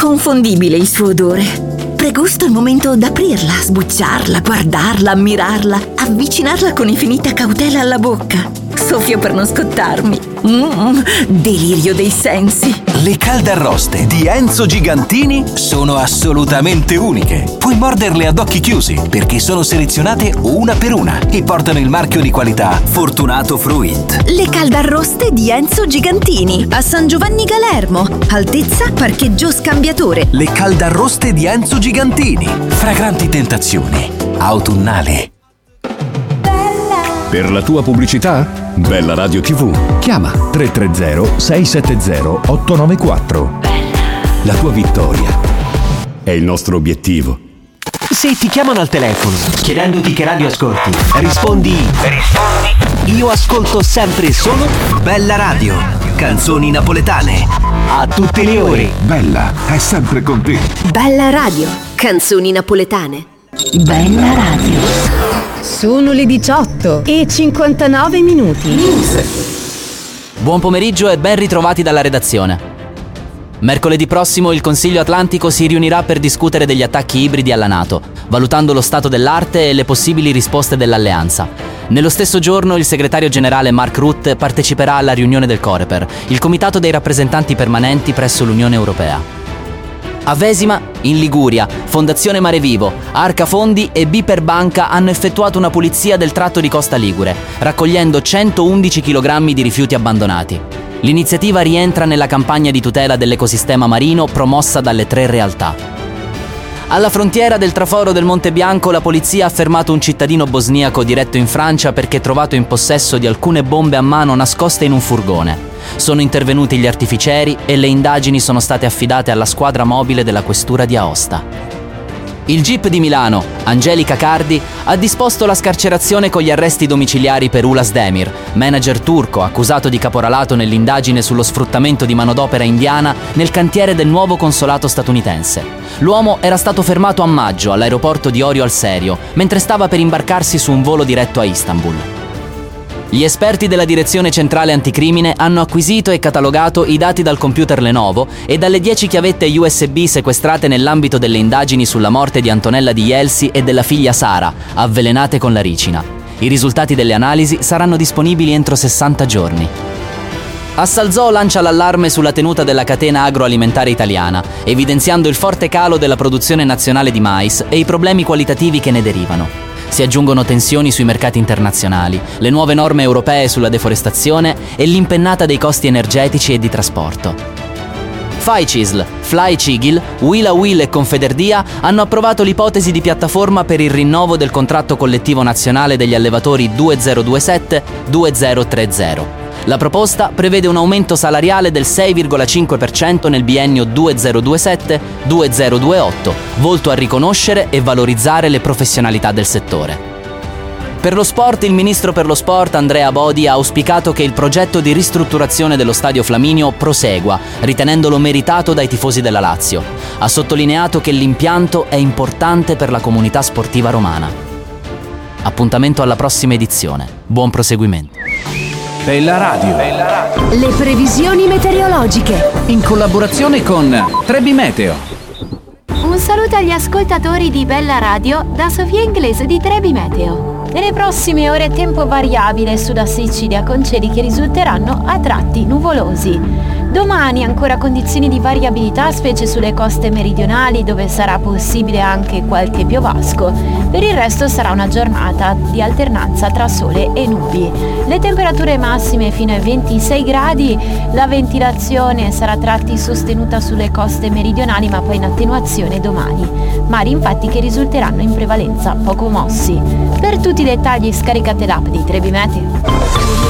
Inconfondibile il suo odore. Pregusto il momento d'aprirla, sbucciarla, guardarla, ammirarla, avvicinarla con infinita cautela alla bocca. Soffio per non scottarmi. Delirio dei sensi. Le caldarroste di Enzo Gigantini sono assolutamente uniche. Puoi morderle ad occhi chiusi perché sono selezionate una per una e portano il marchio di qualità Fortunato Fruit. Le caldarroste di Enzo Gigantini a San Giovanni Galermo, altezza parcheggio scambiatore. Le caldarroste di Enzo Gigantini, fragranti tentazioni autunnali. Per la tua pubblicità? Bella Radio TV. Chiama 330-670-894. La tua vittoria è il nostro obiettivo. Se ti chiamano al telefono chiedendoti che radio ascolti, rispondi io ascolto sempre e solo Bella Radio, canzoni napoletane a tutte le ore. Bella è sempre con te. Bella Radio, canzoni napoletane. Bella radio. Sono le 18:59. Buon pomeriggio e ben ritrovati dalla redazione. Mercoledì prossimo il Consiglio Atlantico si riunirà per discutere degli attacchi ibridi alla NATO, valutando lo stato dell'arte e le possibili risposte dell'alleanza. Nello stesso giorno il segretario generale Mark Rutte parteciperà alla riunione del Coreper, il comitato dei rappresentanti permanenti presso l'Unione Europea. A Vesima, in Liguria, Fondazione Mare Vivo, Arca Fondi e Biper Banca hanno effettuato una pulizia del tratto di costa ligure, raccogliendo 111 kg di rifiuti abbandonati. L'iniziativa rientra nella campagna di tutela dell'ecosistema marino promossa dalle 3 realtà. Alla frontiera del traforo del Monte Bianco la polizia ha fermato un cittadino bosniaco diretto in Francia perché trovato in possesso di alcune bombe a mano nascoste in un furgone. Sono intervenuti gli artificieri e le indagini sono state affidate alla squadra mobile della questura di Aosta. Il GIP di Milano, Angelica Cardi, ha disposto la scarcerazione con gli arresti domiciliari per Ulas Demir, manager turco accusato di caporalato nell'indagine sullo sfruttamento di manodopera indiana nel cantiere del nuovo consolato statunitense. L'uomo era stato fermato a maggio all'aeroporto di Orio al Serio, mentre stava per imbarcarsi su un volo diretto a Istanbul. Gli esperti della Direzione Centrale Anticrimine hanno acquisito e catalogato i dati dal computer Lenovo e dalle 10 chiavette USB sequestrate nell'ambito delle indagini sulla morte di Antonella Di Jelsi e della figlia Sara, avvelenate con la ricina. I risultati delle analisi saranno disponibili entro 60 giorni. Assalzò lancia l'allarme sulla tenuta della catena agroalimentare italiana, evidenziando il forte calo della produzione nazionale di mais e i problemi qualitativi che ne derivano. Si aggiungono tensioni sui mercati internazionali, le nuove norme europee sulla deforestazione e l'impennata dei costi energetici e di trasporto. FICISL, FlyCigil, Willa Will e Confederdia hanno approvato l'ipotesi di piattaforma per il rinnovo del contratto collettivo nazionale degli allevatori 2027-2030. La proposta prevede un aumento salariale del 6,5% nel biennio 2027-2028, volto a riconoscere e valorizzare le professionalità del settore. Per lo sport, il ministro per lo sport Andrea Bodi ha auspicato che il progetto di ristrutturazione dello Stadio Flaminio prosegua, ritenendolo meritato dai tifosi della Lazio. Ha sottolineato che l'impianto è importante per la comunità sportiva romana. Appuntamento alla prossima edizione. Buon proseguimento. Bella Radio. Le previsioni meteorologiche In collaborazione con Trebi Meteo. Un saluto agli ascoltatori di Bella Radio da Sofia Inglese di Trebi Meteo. Nelle prossime ore tempo variabile su da Sicilia con cieli che risulteranno a tratti nuvolosi. Domani ancora condizioni di variabilità, specie sulle coste meridionali dove sarà possibile anche qualche piovasco. Per il resto sarà una giornata di alternanza tra sole e nubi. Le temperature massime fino ai 26 gradi, la ventilazione sarà a tratti sostenuta sulle coste meridionali ma poi in attenuazione domani. Mari infatti che risulteranno in prevalenza poco mossi. Per tutti i dettagli scaricate l'app di Trebi Meteo.